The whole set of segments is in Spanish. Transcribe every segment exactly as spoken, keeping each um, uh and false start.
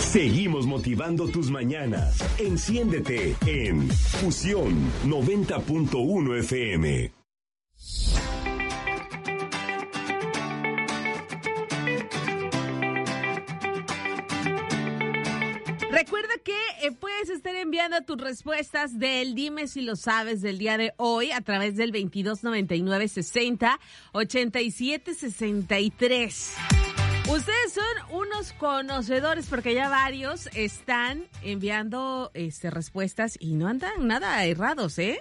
Seguimos motivando tus mañanas. Enciéndete en Fusión noventa punto uno F M. Recuerda que eh, puedes estar enviando tus respuestas del Dime si lo sabes del día de hoy a través del veintidós noventa y nueve sesenta ochenta y siete sesenta y tres. Ustedes son unos conocedores porque ya varios están enviando este, respuestas y no andan nada errados, ¿eh?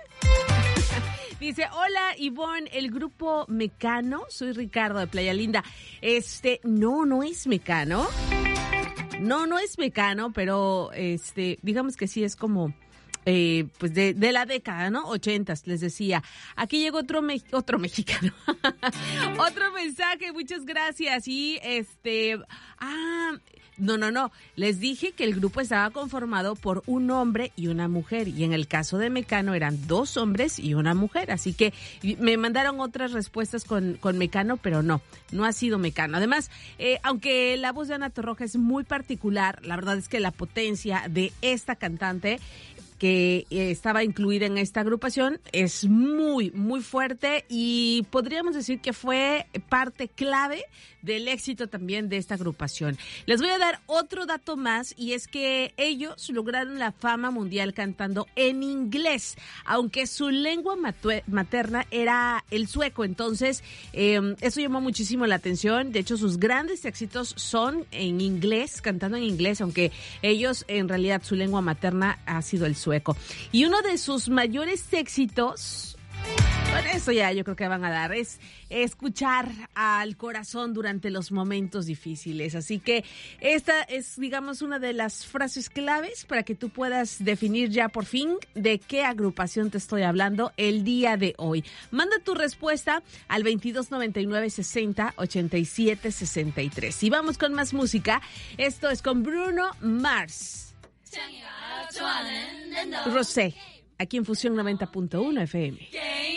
Dice, hola Ivonne, el grupo Mecano, soy Ricardo de Playa Linda. Este, no, no es Mecano. No, no es Mecano, pero este, digamos que sí es como eh, pues de, de la década, ¿no? Ochentas, les decía. Aquí llegó otro me- otro mexicano. Otro mensaje, muchas gracias. Y este, ah, no, no, no. Les dije que el grupo estaba conformado por un hombre y una mujer. Y en el caso de Mecano eran dos hombres y una mujer. Así que me mandaron otras respuestas con, con Mecano, pero no, no ha sido Mecano. Además, eh, aunque la voz de Ana Torroja es muy particular, la verdad es que la potencia de esta cantante que eh, estaba incluida en esta agrupación es muy, muy fuerte y podríamos decir que fue parte clave del éxito también de esta agrupación. Les voy a dar otro dato más y es que ellos lograron la fama mundial cantando en inglés, aunque su lengua matue- materna era el sueco. Entonces, eh, eso llamó muchísimo la atención. De hecho, sus grandes éxitos son en inglés, cantando en inglés, aunque ellos en realidad su lengua materna ha sido el sueco. Y uno de sus mayores éxitos, bueno, eso ya yo creo que van a dar, es escuchar al corazón durante los momentos difíciles. Así que esta es, digamos, una de las frases claves para que tú puedas definir ya por fin de qué agrupación te estoy hablando el día de hoy. Manda tu respuesta al veintidós noventa y nueve sesenta ochenta y siete sesenta y tres. Y vamos con más música. Esto es con Bruno Mars. Rosé, aquí en Fusión noventa punto uno F M.